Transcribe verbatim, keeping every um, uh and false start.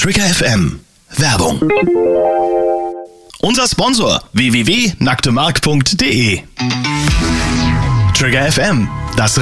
Trigger F M. Werbung. Unser Sponsor w w w punkt nacktemark punkt de. Trigger F M, das